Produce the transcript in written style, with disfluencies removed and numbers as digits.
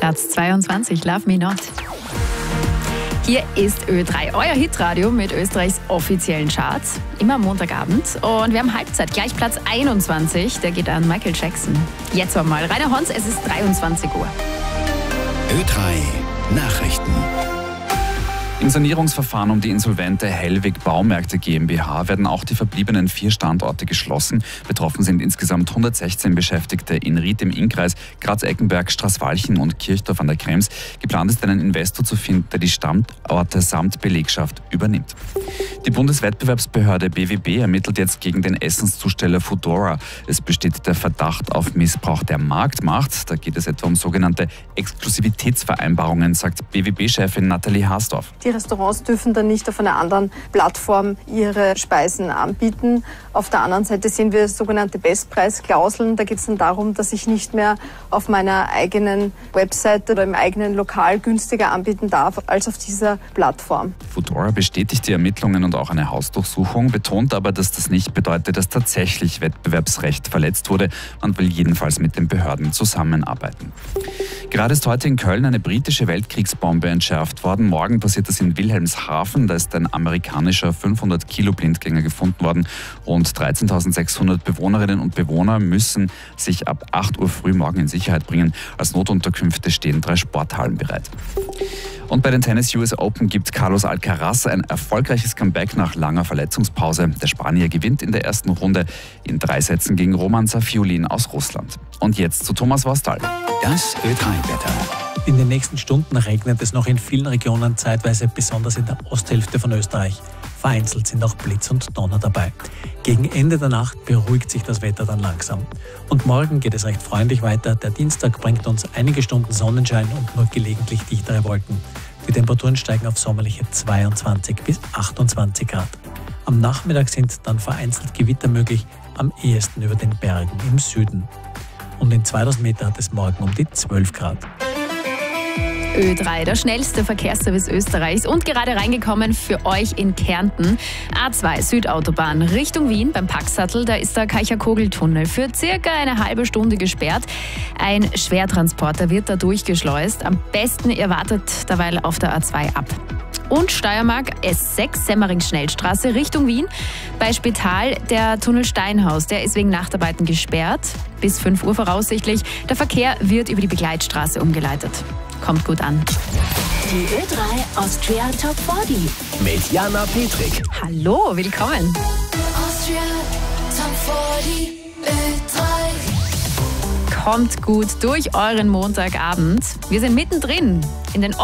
Platz 22, Love Me Not. Hier ist Ö3, euer Hitradio mit Österreichs offiziellen Charts. Immer am Montagabend. Und wir haben Halbzeit, gleich Platz 21. Der geht an Michael Jackson. Jetzt mal Rainer Hons, es ist 23 Uhr. Ö3 Nachrichten. Im Sanierungsverfahren um die insolvente Hellwig Baumärkte GmbH werden auch die verbliebenen 4 Standorte geschlossen. Betroffen sind insgesamt 116 Beschäftigte in Ried im Innkreis, Graz-Eckenberg, Straßwalchen und Kirchdorf an der Krems. Geplant ist, einen Investor zu finden, der die Standorte samt Belegschaft übernimmt. Die Bundeswettbewerbsbehörde BWB ermittelt jetzt gegen den Essenszusteller Foodora. Es besteht der Verdacht auf Missbrauch der Marktmacht. Da geht es etwa um sogenannte Exklusivitätsvereinbarungen, sagt BWB-Chefin Nathalie Haasdorf. Die Restaurants dürfen dann nicht auf einer anderen Plattform ihre Speisen anbieten. Auf der anderen Seite sehen wir sogenannte Bestpreisklauseln. Da geht es dann darum, dass ich nicht mehr auf meiner eigenen Webseite oder im eigenen Lokal günstiger anbieten darf als auf dieser Plattform. Foodora bestätigt die Ermittlungen und auch eine Hausdurchsuchung, betont aber, dass das nicht bedeutet, dass tatsächlich Wettbewerbsrecht verletzt wurde. Man will jedenfalls mit den Behörden zusammenarbeiten. Gerade ist heute in Köln eine britische Weltkriegsbombe entschärft worden. Morgen passiert das in Wilhelmshaven. Da ist ein amerikanischer 500-Kilo-Blindgänger gefunden worden. Rund 13.600 Bewohnerinnen und Bewohner müssen sich ab 8 Uhr früh morgen in Sicherheit bringen. Als Notunterkünfte stehen 3 Sporthallen bereit. Und bei den Tennis US Open gibt Carlos Alcaraz ein erfolgreiches Comeback nach langer Verletzungspause. Der Spanier gewinnt in der ersten Runde in 3 Sätzen gegen Roman Safiullin aus Russland. Und jetzt zu Thomas Worstal. Das Ö3-Wetter. In den nächsten Stunden regnet es noch in vielen Regionen, zeitweise besonders in der Osthälfte von Österreich. Vereinzelt sind auch Blitz und Donner dabei. Gegen Ende der Nacht beruhigt sich das Wetter dann langsam. Und morgen geht es recht freundlich weiter. Der Dienstag bringt uns einige Stunden Sonnenschein und nur gelegentlich dichtere Wolken. Die Temperaturen steigen auf sommerliche 22 bis 28 Grad. Am Nachmittag sind dann vereinzelt Gewitter möglich, am ehesten über den Bergen im Süden. Und in 2000 Meter hat es morgen um die 12 Grad. Ö3, der schnellste Verkehrsservice Österreichs und gerade reingekommen für euch in Kärnten. A2 Südautobahn Richtung Wien beim Packsattel, da ist der Kaicher-Kogel-Tunnel für circa eine halbe Stunde gesperrt. Ein Schwertransporter wird da durchgeschleust. Am besten ihr wartet derweil auf der A2 ab. Und Steiermark S6 Semmering-Schnellstraße Richtung Wien. Bei Spital der Tunnel Steinhaus, der ist wegen Nachtarbeiten gesperrt. Bis 5 Uhr voraussichtlich. Der Verkehr wird über die Begleitstraße umgeleitet. Kommt gut an. Die Ö3 Austria Top 40 Mit Jana Petrik. Hallo, willkommen. Austria Top 40 Ö3. Kommt gut durch euren Montagabend. Wir sind mittendrin in den